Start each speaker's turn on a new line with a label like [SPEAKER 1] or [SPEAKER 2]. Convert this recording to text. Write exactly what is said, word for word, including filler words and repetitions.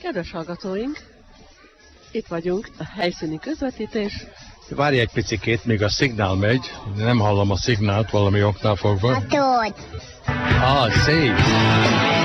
[SPEAKER 1] Kedves hallgatóink, itt vagyunk, a helyszíni közvetítés.
[SPEAKER 2] Várj egy picikét, még a szignál megy, nem hallom a szignált valami oknál fogva.
[SPEAKER 3] A tót.
[SPEAKER 2] Ah, szép!